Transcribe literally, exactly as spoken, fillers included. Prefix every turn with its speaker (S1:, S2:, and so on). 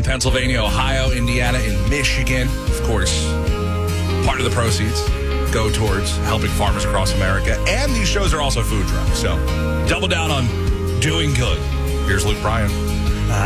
S1: Pennsylvania, Ohio, Indiana, and Michigan. Of course, part of the proceeds go towards helping farmers across America. And these shows are also food trucks. So double down on doing good. Here's Luke Bryan.